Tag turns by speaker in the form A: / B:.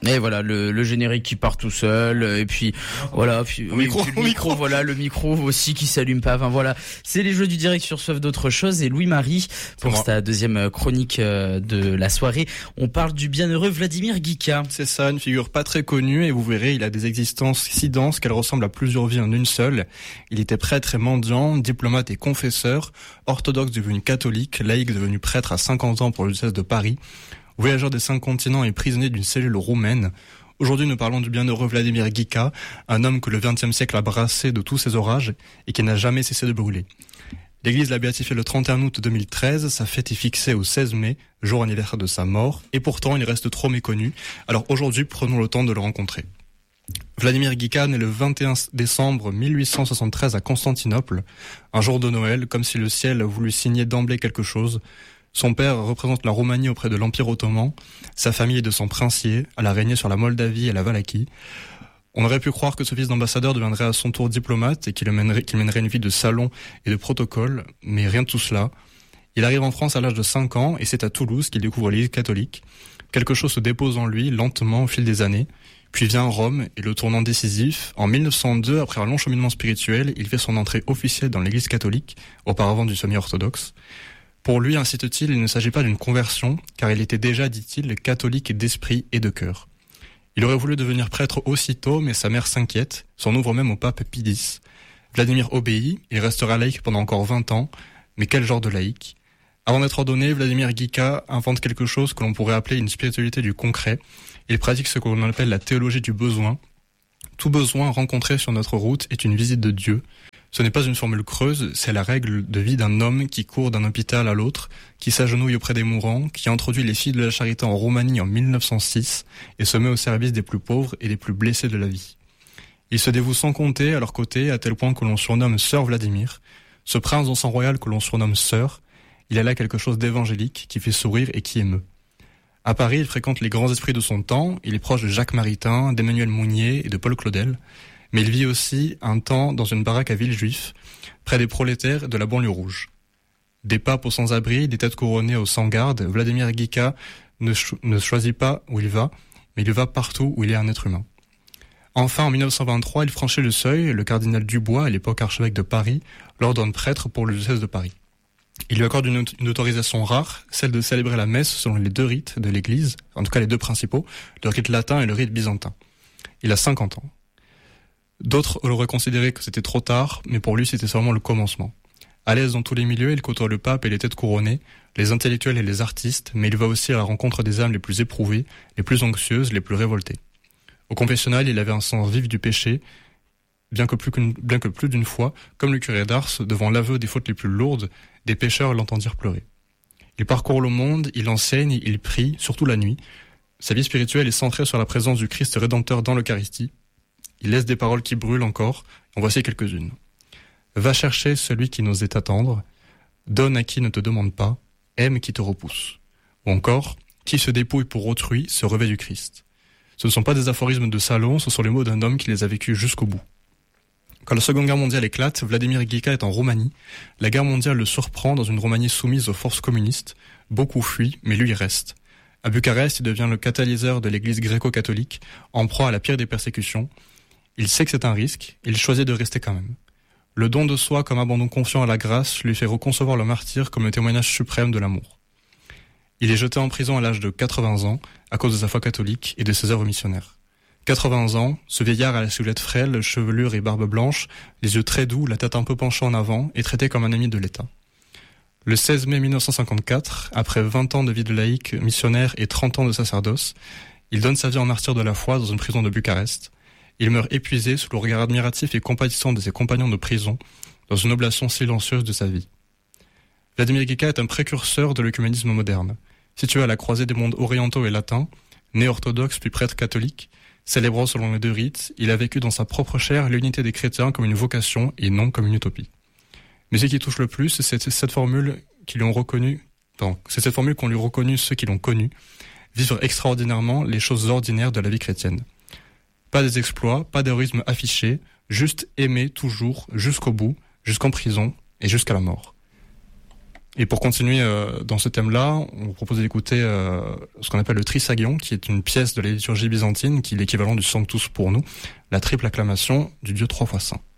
A: Et voilà, le générique qui part tout seul, et puis voilà, puis
B: le micro,
A: voilà, le micro aussi qui s'allume pas. Enfin voilà, c'est les jeux du direct sur Soif d'autre chose. Et Louis-Marie, pour ta deuxième chronique de la soirée, on parle du bienheureux Vladimir Guica.
B: C'est ça, une figure pas très connue, et vous verrez, il a des existences si denses qu'elles ressemblent à plusieurs vies en une seule. Il était prêtre et mendiant, diplomate et confesseur, orthodoxe devenu catholique, laïque devenu prêtre à 50 ans pour le diocèse de Paris, voyageur des 5 continents et prisonnier d'une cellule roumaine. Aujourd'hui, nous parlons du bienheureux Vladimir Guica, un homme que le XXe siècle a brassé de tous ses orages et qui n'a jamais cessé de brûler. L'Église l'a béatifié le 31 août 2013, sa fête est fixée au 16 mai, jour anniversaire de sa mort, et pourtant il reste trop méconnu. Alors aujourd'hui, prenons le temps de le rencontrer. Vladimir Guica naît le 21 décembre 1873 à Constantinople, un jour de Noël, comme si le ciel a voulu signer d'emblée quelque chose. Son père représente la Roumanie auprès de l'Empire ottoman. Sa famille est de sang princier. Elle a régné sur la Moldavie et la Valachie. On aurait pu croire que ce fils d'ambassadeur deviendrait à son tour diplomate et qu'il mènerait une vie de salon et de protocole, mais rien de tout cela. Il arrive en France à l'âge de 5 ans et c'est à Toulouse qu'il découvre l'Église catholique. Quelque chose se dépose en lui lentement au fil des années. Puis vient Rome et le tournant décisif. En 1902, après un long cheminement spirituel, il fait son entrée officielle dans l'Église catholique, auparavant du semi-orthodoxe. Pour lui, incite-t-il, il ne s'agit pas d'une conversion, car il était déjà, dit-il, catholique d'esprit et de cœur. Il aurait voulu devenir prêtre aussitôt, mais sa mère s'inquiète, s'en ouvre même au pape Pie X. Vladimir obéit, il restera laïque pendant encore 20 ans, mais quel genre de laïque ? Avant d'être ordonné, Vladimir Guica invente quelque chose que l'on pourrait appeler une spiritualité du concret. Il pratique ce que l'on appelle la théologie du besoin. Tout besoin rencontré sur notre route est une visite de Dieu. Ce n'est pas une formule creuse, c'est la règle de vie d'un homme qui court d'un hôpital à l'autre, qui s'agenouille auprès des mourants, qui introduit les filles de la charité en Roumanie en 1906 et se met au service des plus pauvres et des plus blessés de la vie. Il se dévoue sans compter à leur côté, à tel point que l'on surnomme Sœur Vladimir. Ce prince dans sang royal que l'on surnomme Sœur, il a là quelque chose d'évangélique qui fait sourire et qui émeut. À Paris, il fréquente les grands esprits de son temps, il est proche de Jacques Maritain, d'Emmanuel Mounier et de Paul Claudel. Mais il vit aussi un temps dans une baraque à Villejuif, près des prolétaires de la banlieue rouge. Des papes aux sans-abri, des têtes couronnées aux sans-garde, Vladimir Guica ne choisit pas où il va, mais il va partout où il est un être humain. Enfin, en 1923, il franchit le seuil, le cardinal Dubois, à l'époque archevêque de Paris, l'ordonne prêtre pour le diocèse de Paris. Il lui accorde une autorisation rare, celle de célébrer la messe selon les 2 rites de l'Église, en tout cas les 2 principaux, le rite latin et le rite byzantin. Il a 50 ans. D'autres auraient considéré que c'était trop tard, mais pour lui c'était seulement le commencement. À l'aise dans tous les milieux, il côtoie le pape et les têtes couronnées, les intellectuels et les artistes, mais il va aussi à la rencontre des âmes les plus éprouvées, les plus anxieuses, les plus révoltées. Au confessionnal, il avait un sens vif du péché, bien que plus d'une fois, comme le curé d'Ars, devant l'aveu des fautes les plus lourdes, des pécheurs l'entendirent pleurer. Il parcourt le monde, il enseigne, il prie, surtout la nuit. Sa vie spirituelle est centrée sur la présence du Christ Rédempteur dans l'Eucharistie. Il laisse des paroles qui brûlent encore, en voici quelques-unes. Va chercher celui qui n'osait t'attendre, donne à qui ne te demande pas, aime qui te repousse. Ou encore, qui se dépouille pour autrui se revêt du Christ. Ce ne sont pas des aphorismes de salon, ce sont les mots d'un homme qui les a vécus jusqu'au bout. Quand la Seconde Guerre mondiale éclate, Vladimir Guica est en Roumanie. La guerre mondiale le surprend dans une Roumanie soumise aux forces communistes. Beaucoup fuient, mais lui reste. À Bucarest, il devient le catalyseur de l'église gréco-catholique, en proie à la pire des persécutions. Il sait que c'est un risque, il choisit de rester quand même. Le don de soi comme abandon confiant à la grâce lui fait reconcevoir le martyre comme le témoignage suprême de l'amour. Il est jeté en prison à l'âge de 80 ans à cause de sa foi catholique et de ses œuvres missionnaires. 80 ans, ce vieillard à la silhouette frêle, chevelure et barbe blanche, les yeux très doux, la tête un peu penchée en avant, est traité comme un ami de l'État. Le 16 mai 1954, après 20 ans de vie de laïque, missionnaire et 30 ans de sacerdoce, il donne sa vie en martyr de la foi dans une prison de Bucarest. Il meurt épuisé sous le regard admiratif et compatissant de ses compagnons de prison, dans une oblation silencieuse de sa vie. Vladimir Guica est un précurseur de l'œcuménisme moderne. Situé à la croisée des mondes orientaux et latins, né orthodoxe puis prêtre catholique, célébrant selon les 2 rites, il a vécu dans sa propre chair l'unité des chrétiens comme une vocation et non comme une utopie. Mais ce qui touche le plus, c'est cette formule c'est cette formule qu'ont lui reconnu ceux qui l'ont connu, vivre extraordinairement les choses ordinaires de la vie chrétienne. Pas des exploits, pas d'héroïsme affiché, juste aimer toujours, jusqu'au bout, jusqu'en prison et jusqu'à la mort. Et pour continuer dans ce thème-là, on vous propose d'écouter ce qu'on appelle le Trisagion, qui est une pièce de la liturgie byzantine, qui est l'équivalent du Sanctus pour nous, la triple acclamation du Dieu 3 fois saint.